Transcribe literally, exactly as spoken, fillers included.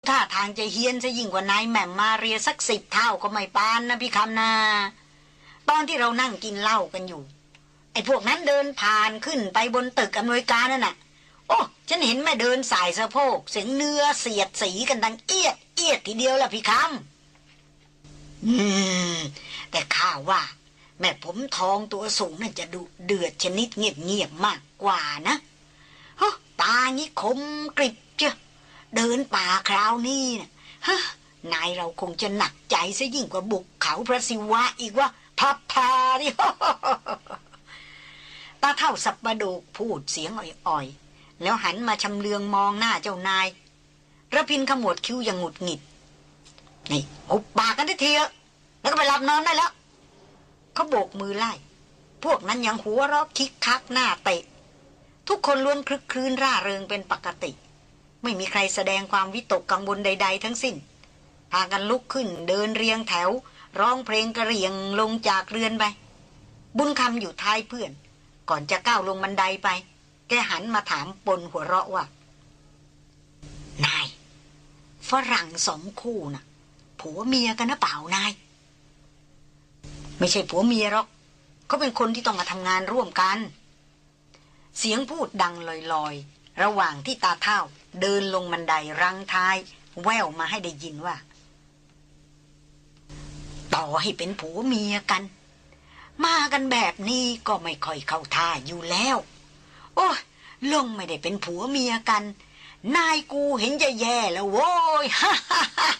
ท่าทางจะเฮี้ยนซะยิ่งกว่านายแหม่มมาเรียสักสิบเท่าก็ไม่ปานนะพี่คำนาตอนที่เรานั่งกินเหล้ากันอยู่ไอ้พวกนั้นเดินผ่านขึ้นไปบนตึกอำนวยการนั่นน่ะโอ้ฉันเห็นแม่เดินสายสะโพกเสียงเนื้อเสียดสีกันดังเอียดเอียดทีเดียวล่ะพี่คำอืมแต่ข้าว่าแม่ผมทองตัวสูงน่าจะดุเดือดชนิดเงียบๆมากกว่านะฮะตางี้คมกริบเจ้าเดินป่าคราวนี้นะฮะนายเราคงจะหนักใจซะยิ่งกว่าบุกเขาพระศิวะอีกว่าพับพาดิ ตาเท่าสับประดูกพูดเสียงอ่อยๆแล้วหันมาชำเลืองมองหน้าเจ้านายระพินขมวดคิ้วอย่างหงุดหงิดนี่หุบปากกันทีเถอะแล้วก็ไปหลับนอนได้แล้วเขาโบกมือไล่พวกนั้นยังหัวเราะคิกคักหน้าเตะทุกคนล้วนคลึกครื้นร่าเริงเป็นปกติไม่มีใครแสดงความวิตกกังวลใดๆทั้งสิ้นพากันลุกขึ้นเดินเรียงแถวร้องเพลงกระเหรี่ยงลงจากเรือนไปบุญคำอยู่ท้ายเพื่อนก่อนจะก้าวลงบันไดไปแกหันมาถามปนหัวเราะว่านายฝรั่งสองคู่น่ะผัวเมียกันนะเปล่านายไม่ใช่ผัวเมียหรอกเขาเป็นคนที่ต้องมาทำงานร่วมกันเสียงพูดดังลอยๆระหว่างที่ตาเฒ่าเดินลงบันไดรังท้ายแว่วมาให้ได้ยินว่าต่อให้เป็นผัวเมียกันมากันแบบนี้ก็ไม่ค่อยเข้าท่าอยู่แล้วโอ้ยลงไม่ได้เป็นผัวเมียกันนายกูเห็นจะแย่แล้วโว้ย